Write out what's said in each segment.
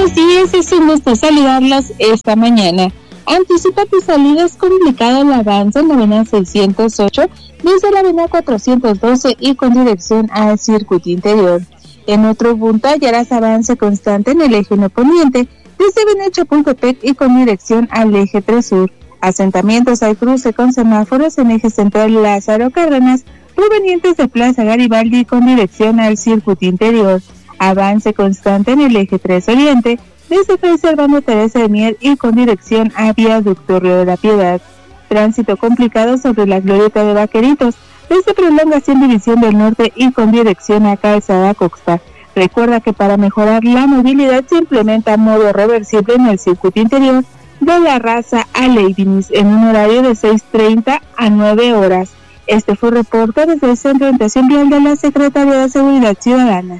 buenos días, es un gusto saludarlos esta mañana. Anticipa tu salida, es complicado el avance en la avenida 608 desde la avenida 412 y con dirección al circuito interior. En otro punto hallarás avance constante en el eje 1 poniente desde avenida Chapultepec y con dirección al eje 3 sur. Asentamientos al cruce con semáforos en eje central Lázaro Cárdenas provenientes de Plaza Garibaldi y con dirección al circuito interior. Avance constante en el eje 3 oriente desde Fray Servando Teresa de Mier y con dirección a Viaducto Río de la Piedad. Tránsito complicado sobre la glorieta de Vaqueritos desde Prolongación División del Norte y con dirección a Calzada Coxpa. Recuerda que para mejorar la movilidad se implementa modo reversible en el circuito interior de la Raza a Leibniz en un horario de 6:30 a 9 horas. Este fue un reporte desde el Centro de Orientación Vial de la Secretaría de Seguridad Ciudadana.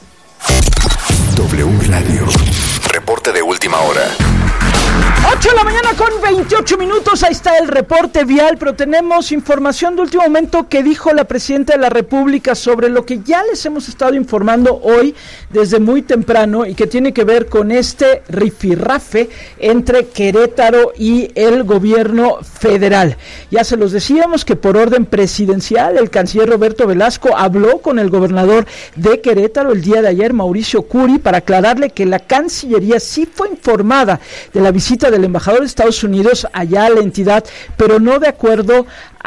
W Radio. Reporte de última hora. 8 de la mañana con 28 minutos, ahí está el reporte vial, pero tenemos información de último momento que dijo la Presidenta de la República sobre lo que ya les hemos estado informando hoy desde muy temprano y que tiene que ver con este rifirrafe entre Querétaro y el gobierno federal. Ya se los decíamos que por orden presidencial el canciller Roberto Velasco habló con el gobernador de Querétaro el día de ayer, Mauricio Curi, para aclararle que la Cancillería sí fue informada de la visita del embajador de Estados Unidos allá a la entidad, pero no de acuerdo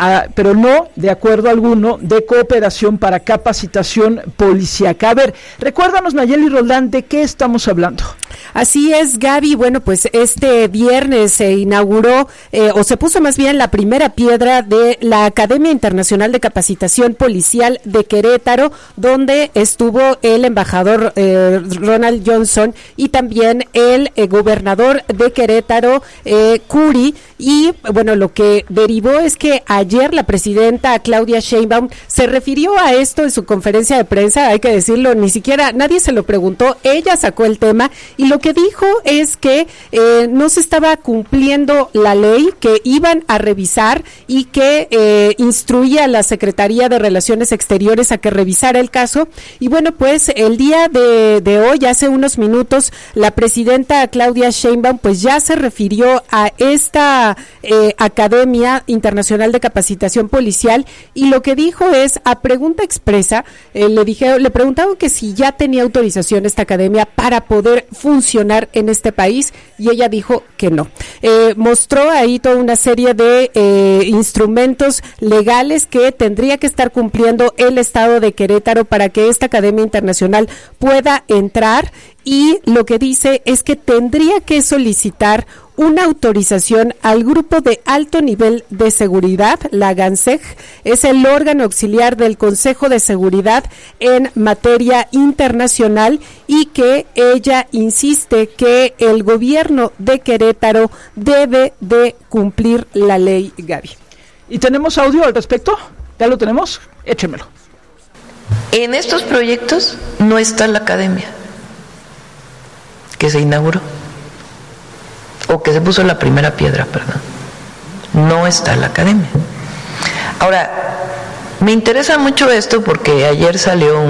alguno de cooperación para capacitación policíaca. A ver, recuérdanos, Nayeli Roldán, ¿de qué estamos hablando? Así es, Gaby. Bueno, pues este viernes se inauguró, o se puso más bien la primera piedra de la Academia Internacional de Capacitación Policial de Querétaro, donde estuvo el embajador Ronald Johnson y también el gobernador de Querétaro, Curi. Y bueno, lo que derivó es que ayer la presidenta Claudia Sheinbaum se refirió a esto en su conferencia de prensa, hay que decirlo, ni siquiera nadie se lo preguntó, ella sacó el tema y lo que dijo es que no se estaba cumpliendo la ley, que iban a revisar y que instruía a la Secretaría de Relaciones Exteriores a que revisara el caso. Y bueno, pues el día de hoy, hace unos minutos, la presidenta Claudia Sheinbaum pues ya se refirió a esta Academia Internacional de Capacitación Policial y lo que dijo es, a pregunta expresa, le preguntaron que si ya tenía autorización esta academia para poder funcionar en este país y ella dijo que no. Mostró ahí toda una serie de instrumentos legales que tendría que estar cumpliendo el estado de Querétaro para que esta Academia Internacional pueda entrar, y lo que dice es que tendría que solicitar una autorización al Grupo de Alto Nivel de Seguridad, la GANSEG, es el órgano auxiliar del Consejo de Seguridad en materia internacional, y que ella insiste que el gobierno de Querétaro debe de cumplir la ley, Gaby. ¿Y tenemos audio al respecto? ¿Ya lo tenemos? Échemelo. En estos proyectos no está la academia que se inauguró, o que se puso la primera piedra, perdón. No está la academia. Ahora, me interesa mucho esto porque ayer salió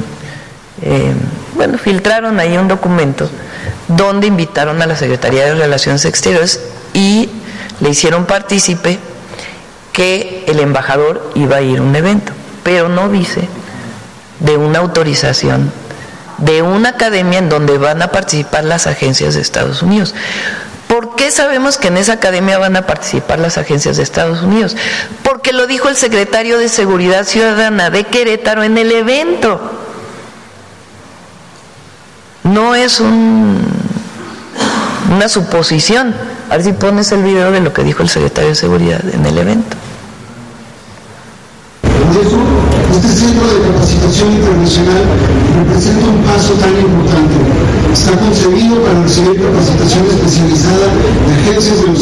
filtraron ahí un documento donde invitaron a la Secretaría de Relaciones Exteriores y le hicieron partícipe que el embajador iba a ir a un evento, pero no dice de una autorización de una academia en donde van a participar las agencias de Estados Unidos. ¿Por qué sabemos que en esa academia van a participar las agencias de Estados Unidos? Porque lo dijo el secretario de Seguridad Ciudadana de Querétaro en el evento. No es una suposición. A ver si pones el video de lo que dijo el secretario de Seguridad en el evento. Este centro de capacitación internacional representa un paso tan importante. Está concebido para recibir capacitación especializada de agencias de los